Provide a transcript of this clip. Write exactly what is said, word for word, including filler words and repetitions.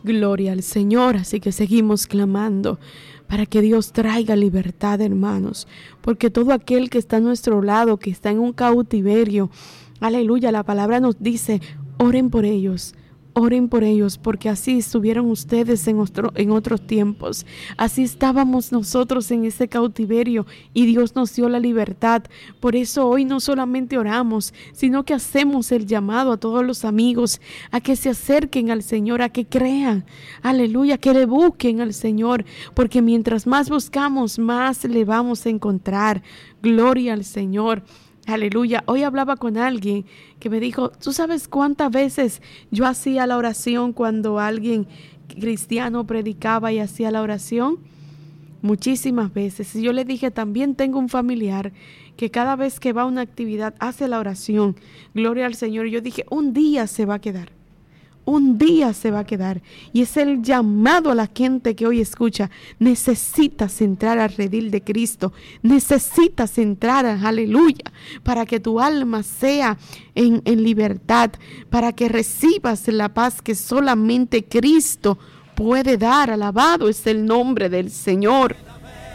Gloria al Señor. Así que seguimos clamando para que Dios traiga libertad, hermanos, porque todo aquel que está a nuestro lado, que está en un cautiverio, aleluya, la palabra nos dice, oren por ellos. Oren por ellos, porque así estuvieron ustedes en, otro, en otros tiempos. Así estábamos nosotros en ese cautiverio y Dios nos dio la libertad. Por eso hoy no solamente oramos, sino que hacemos el llamado a todos los amigos a que se acerquen al Señor, a que crean, aleluya, que le busquen al Señor, porque mientras más buscamos, más le vamos a encontrar. Gloria al Señor. Aleluya. Hoy hablaba con alguien que me dijo, ¿tú sabes cuántas veces yo hacía la oración cuando alguien cristiano predicaba y hacía la oración? Muchísimas veces. Y yo le dije, también tengo un familiar que cada vez que va a una actividad hace la oración. Gloria al Señor. Y yo dije, un día se va a quedar. Un día se va a quedar. Y es el llamado a la gente que hoy escucha. Necesitas entrar al redil de Cristo. Necesitas entrar, aleluya, para que tu alma sea en, en libertad, para que recibas la paz que solamente Cristo puede dar. Alabado es el nombre del Señor.